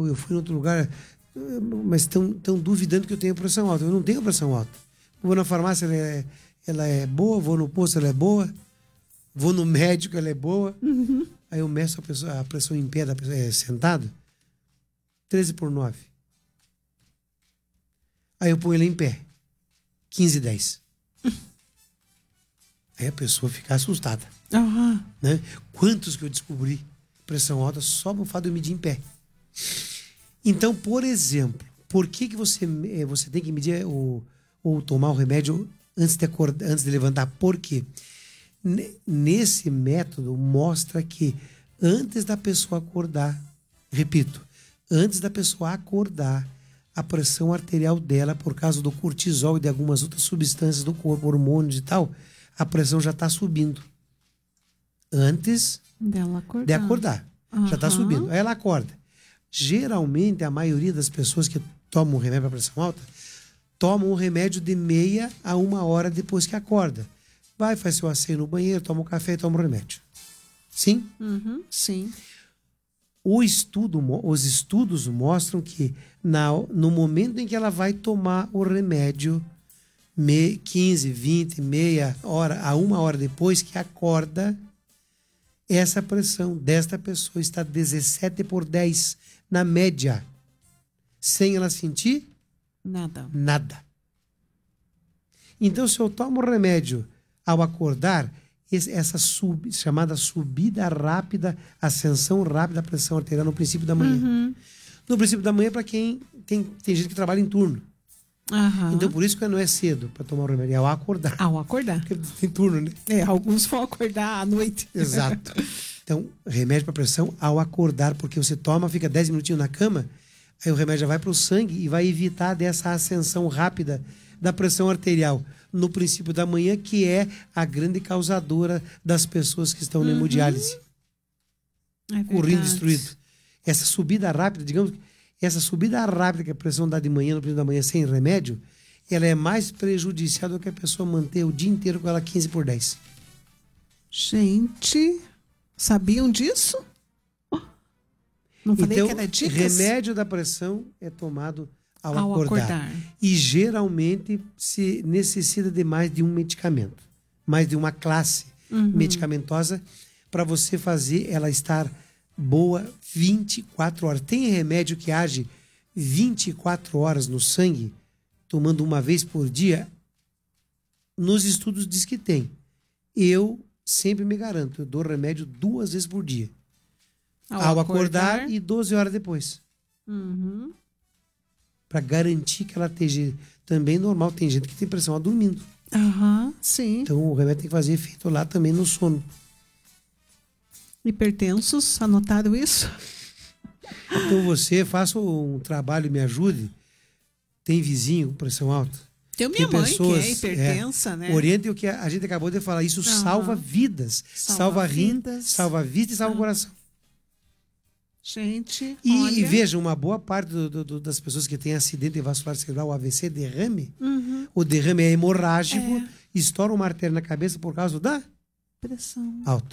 eu fui em outro lugar, mas estão duvidando que eu tenho pressão alta. Eu não tenho pressão alta. Vou na farmácia, ela é boa, vou no posto, ela é boa, vou no médico, ela é boa. Uhum. Aí eu meço a pressão em pé da pessoa, sentado, 13/9. Aí eu ponho ele em pé, 15/10. Aí a pessoa fica assustada. Aham. Né? Quantos que eu descobri pressão alta só no fato de eu medir em pé. Então, por exemplo, por que você tem que medir ou tomar o remédio antes de levantar? Por quê? Nesse método mostra que antes da pessoa acordar, repito, antes da pessoa acordar, a pressão arterial dela, por causa do cortisol e de algumas outras substâncias do corpo, hormônios e tal, a pressão já está subindo. Antes de acordar. Já está subindo. Aí ela acorda. Geralmente, a maioria das pessoas que tomam um remédio para pressão alta, tomam um remédio de meia a 1 hora depois que acorda. Vai, faz seu asseio no banheiro, toma um café e toma o remédio. Sim? Uhum, sim. Os estudos mostram que no momento em que ela vai tomar o remédio, 15, 20, meia hora a 1 hora depois que acorda, essa pressão desta pessoa está 17/10 na média. Sem ela sentir nada. Então, se eu tomo o remédio ao acordar, essa chamada subida rápida, ascensão rápida da pressão arterial no princípio da manhã. Uhum. No princípio da manhã é para quem tem gente que trabalha em turno. Uhum. Então, por isso que não é cedo para tomar o remédio, é ao acordar. Ao acordar. Porque tem turno, né? Alguns vão acordar à noite. Exato. Então, remédio para pressão ao acordar, porque você toma, fica 10 minutinhos na cama, aí o remédio já vai para o sangue e vai evitar dessa ascensão rápida da pressão arterial no princípio da manhã, que é a grande causadora das pessoas que estão na hemodiálise. O rim destruído. Essa subida rápida, digamos, essa subida rápida que a pressão dá de manhã, no princípio da manhã, sem remédio, ela é mais prejudicial do que a pessoa manter o dia inteiro com ela 15/10. Gente, sabiam disso? Não falei então, que era dicas? Remédio da pressão é tomado ao acordar. E geralmente se necessita de mais de um medicamento, mais de uma classe medicamentosa para você fazer ela estar boa 24 horas. Tem remédio que age 24 horas no sangue, tomando uma vez por dia? Nos estudos diz que tem. Eu sempre me garanto, eu dou remédio 2 vezes por dia. Ao acordar e 12 horas depois. Uhum. Para garantir que ela esteja também normal. Tem gente que tem pressão alta dormindo. Sim. Então o remédio tem que fazer efeito lá também no sono. Hipertensos, anotaram isso? Então você faça um trabalho e me ajude. Tem vizinho com pressão alta? Tem minha mãe que é hipertensa, né? Oriente o que a gente acabou de falar. Isso salva vidas. Salva rim, salva vista e salva o coração. Gente, e veja, uma boa parte das pessoas que têm acidente vascular cerebral, o AVC, derrame, o derrame é hemorrágico, estoura uma artéria na cabeça por causa da pressão alta.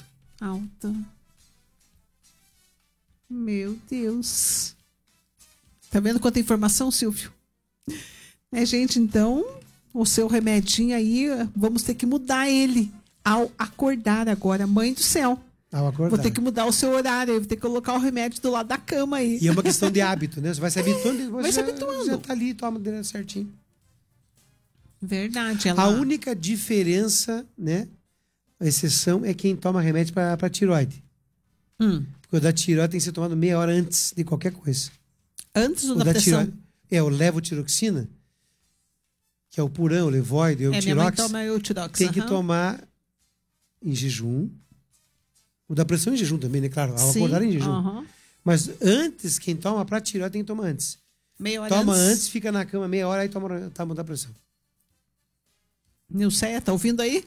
Meu Deus. Tá vendo quanta informação, Silvio? Gente, então, o seu remedinho aí, vamos ter que mudar ele ao acordar agora. Mãe do céu. Vou ter que mudar o seu horário, vou ter que colocar o remédio do lado da cama aí. E é uma questão de hábito, né? Você vai se habituando e você já tá ali, toma dele certinho. Verdade. A única diferença, né? A exceção é quem toma remédio para tireoide. Porque o da tireoide tem que ser tomado meia hora antes de qualquer coisa. Antes do da pressão? O levotiroxina, que é o Puran, o Levoide, o Tirox. Minha mãe toma o Tirox. Tem que tomar em jejum. O da pressão em jejum também, né? Claro, ao acordar em jejum. Mas antes, quem toma para tireoide tem que tomar antes. Meia hora toma antes, fica na cama meia hora, aí toma da pressão. Nilceia, tá ouvindo aí?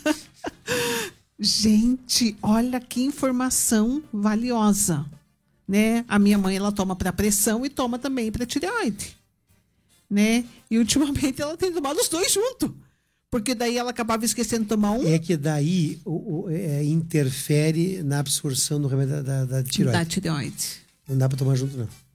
Gente, olha que informação valiosa, né? A minha mãe, ela toma para pressão e toma também para tireoide, né? E ultimamente ela tem tomado os dois juntos. Porque daí ela acabava esquecendo de tomar um. É que daí interfere na absorção do remédio da tireoide. Da tireoide. Não dá para tomar junto, não.